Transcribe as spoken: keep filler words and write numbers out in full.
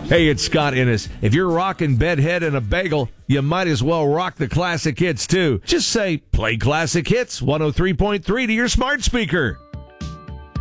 Hey, it's Scott Innes. If you're rocking Bedhead and a Bagel, you might as well rock the classic hits, too. Just say, play classic hits, one oh three point three to your smart speaker.